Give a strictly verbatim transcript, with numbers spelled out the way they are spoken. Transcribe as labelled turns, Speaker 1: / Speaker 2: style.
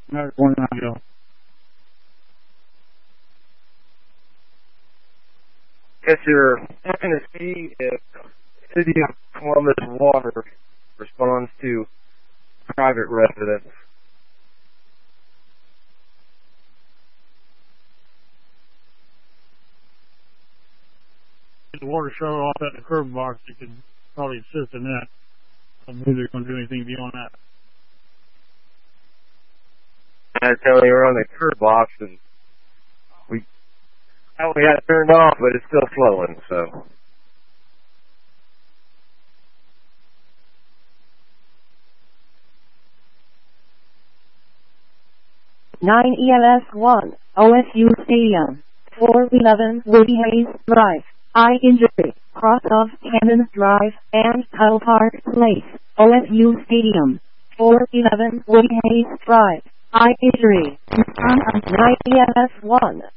Speaker 1: Another twenty-nine go.
Speaker 2: Guess you're looking to see if City of Columbus Water responds to private residents.
Speaker 1: The water show off at the curb box, you can probably assist in that. I don't know if they're going to do anything beyond that.
Speaker 2: I was telling you we're on the curb box and we oh, we had it turned off, but it's still flowing, so.
Speaker 3: nine E L S one, O S U Stadium, four eleven Woody Hayes Drive, eye injury, cross of Cannon Drive and Tuttle Park Place, O S U Stadium, four eleven Woody Hayes Drive, eye injury, nine E L S one.